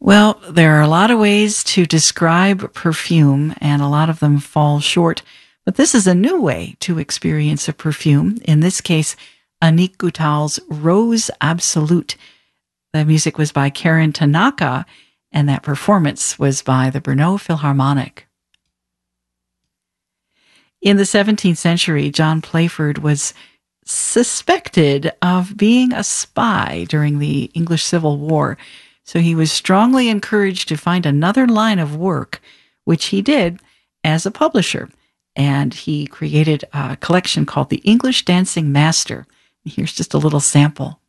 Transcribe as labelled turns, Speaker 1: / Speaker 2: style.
Speaker 1: Well, there are a lot of ways to describe perfume, and a lot of them fall short. But this is a new way to experience a perfume. In this case, Anik Goutal's Rose Absolute. The music was by Karen Tanaka, and that performance was by the Brno Philharmonic. In the 17th century, John Playford was suspected of being a spy during the English Civil War. So he was strongly encouraged to find another line of work, which he did as a publisher. And he created a collection called The English Dancing Master. Here's just a little sample.